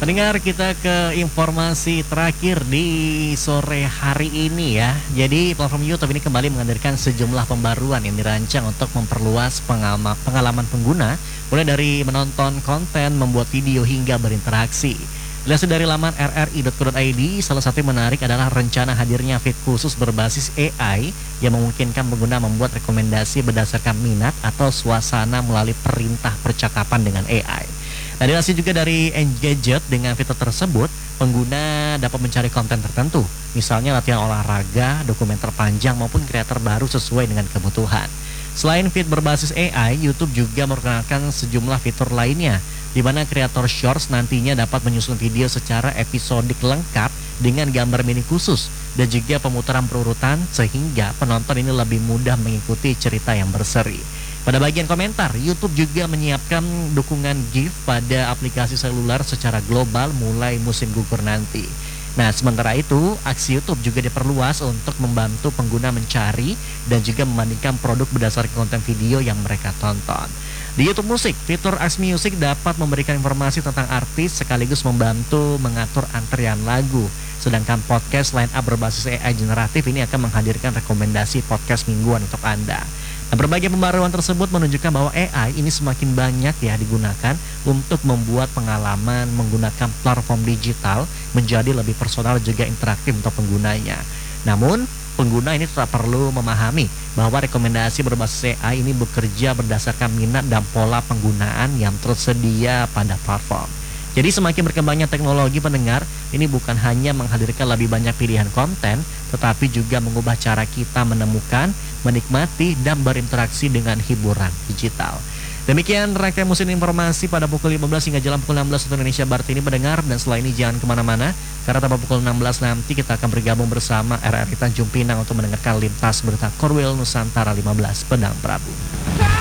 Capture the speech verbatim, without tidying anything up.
Pendengar, kita ke informasi terakhir di sore hari ini ya. Jadi platform YouTube ini kembali menghadirkan sejumlah pembaruan yang dirancang untuk memperluas pengalaman, pengalaman pengguna, mulai dari menonton konten, membuat video hingga berinteraksi. Dilansir dari laman r r i dot co dot i d, salah satu yang menarik adalah rencana hadirnya feed khusus berbasis A I yang memungkinkan pengguna membuat rekomendasi berdasarkan minat atau suasana melalui perintah percakapan dengan A I. Nah, dilansir juga dari Engadget, dengan fitur tersebut, pengguna dapat mencari konten tertentu, misalnya latihan olahraga, dokumenter panjang, maupun kreator baru sesuai dengan kebutuhan. Selain feed berbasis A I, YouTube juga memperkenalkan sejumlah fitur lainnya, di mana kreator Shorts nantinya dapat menyusun video secara episodik lengkap dengan gambar mini khusus, dan juga pemutaran berurutan sehingga penonton ini lebih mudah mengikuti cerita yang berseri. Pada bagian komentar, YouTube juga menyiapkan dukungan GIF pada aplikasi seluler secara global mulai musim gugur nanti. Nah, sementara itu, aksi YouTube juga diperluas untuk membantu pengguna mencari dan juga membandingkan produk berdasarkan konten video yang mereka tonton. Di YouTube Musik, fitur Ask Music dapat memberikan informasi tentang artis sekaligus membantu mengatur antrian lagu. Sedangkan podcast line up berbasis A I generatif ini akan menghadirkan rekomendasi podcast mingguan untuk Anda. Nah, berbagai pembaruan tersebut menunjukkan bahwa A I ini semakin banyak ya digunakan untuk membuat pengalaman menggunakan platform digital menjadi lebih personal juga interaktif untuk penggunanya. Namun, pengguna ini tetap perlu memahami bahwa rekomendasi berbasis A I ini bekerja berdasarkan minat dan pola penggunaan yang tersedia pada platform. Jadi semakin berkembangnya teknologi, pendengar, ini bukan hanya menghadirkan lebih banyak pilihan konten, tetapi juga mengubah cara kita menemukan, menikmati, dan berinteraksi dengan hiburan digital. Demikian rangkaian musim informasi pada pukul lima belas hingga jelang pukul enam belas waktu Indonesia Barat ini, pendengar. Dan setelah ini jangan kemana-mana, karena pada pukul enam belas nanti kita akan bergabung bersama R R I Tanjung Pinang untuk mendengarkan lintas berita Korwil Nusantara lima belas Pedang Prabu.